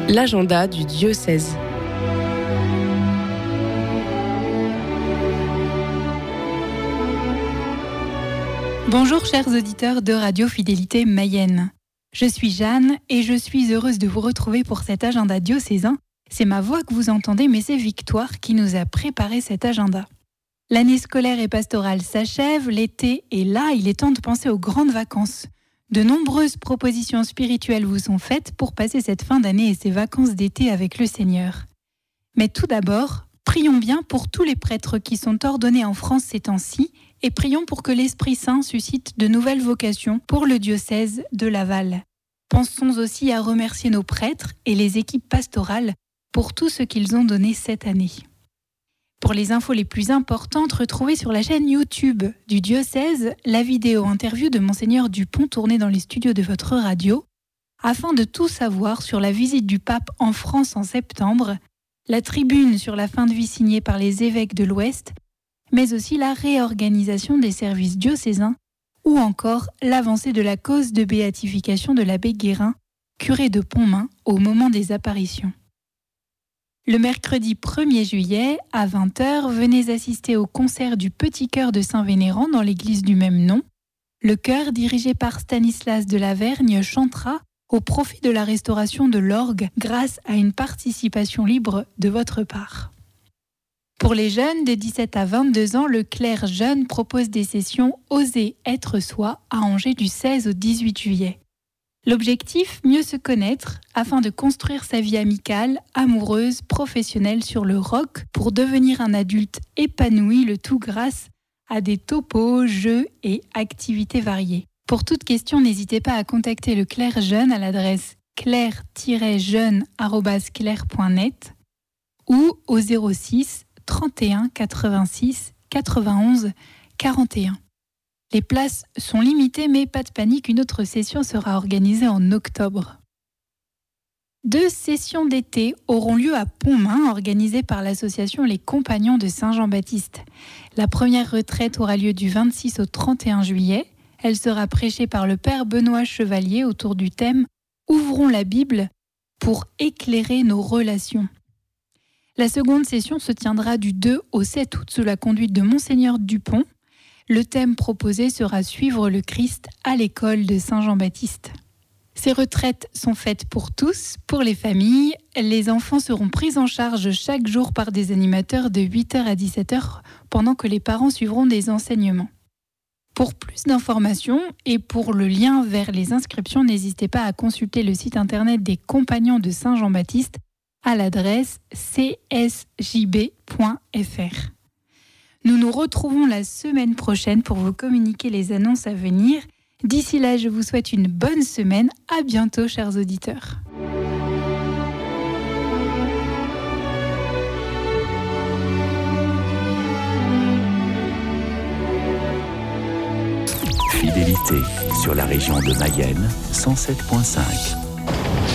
l'agenda du diocèse. Bonjour chers auditeurs de Radio Fidélité Mayenne. Je suis Jeanne et je suis heureuse de vous retrouver pour cet agenda diocésain. C'est ma voix que vous entendez, mais c'est Victoire qui nous a préparé cet agenda. L'année scolaire et pastorale s'achève, l'été est là, il est temps de penser aux grandes vacances. De nombreuses propositions spirituelles vous sont faites pour passer cette fin d'année et ces vacances d'été avec le Seigneur. Mais tout d'abord, prions bien pour tous les prêtres qui sont ordonnés en France ces temps-ci et prions pour que l'Esprit Saint suscite de nouvelles vocations pour le diocèse de Laval. Pensons aussi à remercier nos prêtres et les équipes pastorales pour tout ce qu'ils ont donné cette année. Pour les infos les plus importantes, retrouvez sur la chaîne YouTube du diocèse la vidéo interview de Monseigneur Dupont tournée dans les studios de votre radio, afin de tout savoir sur la visite du pape en France en septembre, la tribune sur la fin de vie signée par les évêques de l'Ouest, mais aussi la réorganisation des services diocésains ou encore l'avancée de la cause de béatification de l'abbé Guérin, curé de Pontmain, au moment des apparitions. Le mercredi 1er juillet, à 20h, venez assister au concert du Petit Chœur de Saint-Vénérand dans l'église du même nom. Le chœur, dirigé par Stanislas de Lavergne, chantera au profit de la restauration de l'orgue grâce à une participation libre de votre part. Pour les jeunes de 17 à 22 ans, le clerc jeune propose des sessions « Oser être soi » à Angers du 16 au 18 juillet. L'objectif, mieux se connaître afin de construire sa vie amicale, amoureuse, professionnelle sur le roc pour devenir un adulte épanoui, le tout grâce à des topos, jeux et activités variées. Pour toute question, n'hésitez pas à contacter le clerc jeune à l'adresse clerc-jeune@clerc.net ou au 06 31 86 91 41. Les places sont limitées, mais pas de panique, une autre session sera organisée en octobre. 2 sessions d'été auront lieu à Pontmain, organisées par l'association Les Compagnons de Saint-Jean-Baptiste. La première retraite aura lieu du 26 au 31 juillet. Elle sera prêchée par le Père Benoît Chevalier autour du thème « Ouvrons la Bible pour éclairer nos relations ». La seconde session se tiendra du 2 au 7 août sous la conduite de Monseigneur Dupont. Le thème proposé sera « Suivre le Christ à l'école de Saint-Jean-Baptiste ». Ces retraites sont faites pour tous, pour les familles. Les enfants seront pris en charge chaque jour par des animateurs de 8h à 17h pendant que les parents suivront des enseignements. Pour plus d'informations et pour le lien vers les inscriptions, n'hésitez pas à consulter le site internet des Compagnons de Saint-Jean-Baptiste à l'adresse csjb.fr. Nous nous retrouvons la semaine prochaine pour vous communiquer les annonces à venir. D'ici là, je vous souhaite une bonne semaine. À bientôt, chers auditeurs. Fidélité sur la région de Mayenne, 107.5.